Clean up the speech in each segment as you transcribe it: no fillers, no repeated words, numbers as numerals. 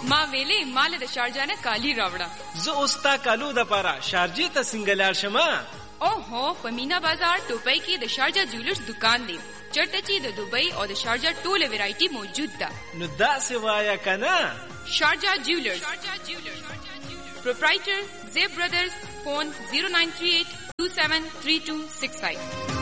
ما ویلې مال د شارجه نه کالی راوړه. زه اوستا کالو د پاره شارجې ته سنگلار شمه. اوهو په مینا بازار ټوپۍ کې د شارجه جولرز دکان دی. چرته چې د دوبۍ او د شارجه ټوله ویرایټي موجود ده. نو دا سوایا کنه شارجه جولرز. Proprietor Zeb Brothers. Phone 0938273265.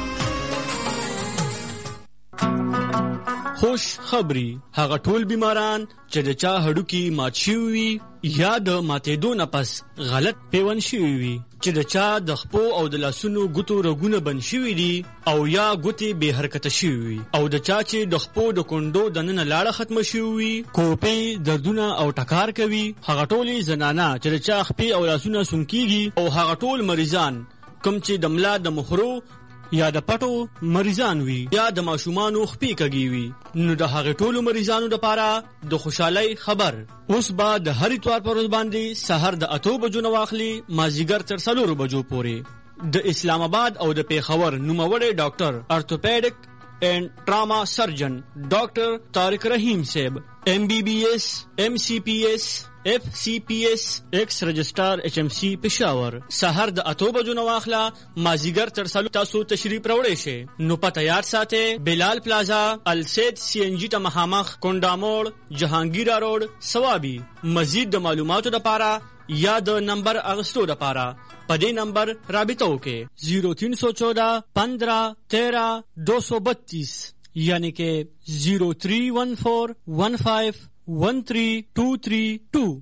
خوش خبری هغه ټول بیماران چې د چا هډوکی مات شوی یا د ماتېدو نه پس غلط پیوند شوی وي، چې د چا د خپو او د لاسونو ګوتو رګونه بند شوي دي او یا ګوتې بې حرکته شوي وي، او د چا چې د خپو د کونډو دننه لاړه ختمه شوي وي، کوپې دردونه او ټکار کوي، هغه ټولې زنانه چې د چا خپې او لاسونه سونکېږي، او هغه ټول مریضان کوم چې د ملا د مخرو یا د پټو مریضان وي یا د ماشومانو خپې کږي وي، نو د هغې ټولو مریضانو دپاره د خوشحالۍ خبر. اوس به د هر اتوار پر ورځ باندې سحر د 8 بجو نه واخلي مازدیګر تر 4 بجو پورې د اسلام آباد او د پیښور نوموړی ډاکټر ارتوپیډک اینڈ ټراما سرجن ډاکټر طارق رحیم صاحب MBBS MCPS FCPS ایکس رجسٹر HMC پېښور سحر د 8 بجو نه واخله مازدیګر تر 4 تاسو تشریف راوړئ شئ. نو پته یاد ساتئ بلال پلازا السید CNG ته مخامخ کونډاموړ جهانگیرا روډ سوابي. مزید د معلوماتو لپاره یا د نمبر اغستو لپاره په دې نمبر رابطه وکړئ 0314 15 13 232 یعنی کې 0314 15 13232.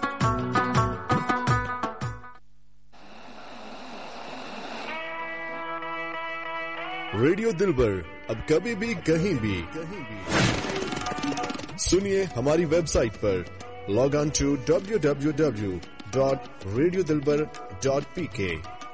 रेडियो दिलबर अब कभी भी कहीं भी सुनिए हमारी वेबसाइट पर. Log on to www.radiodilbar.pk.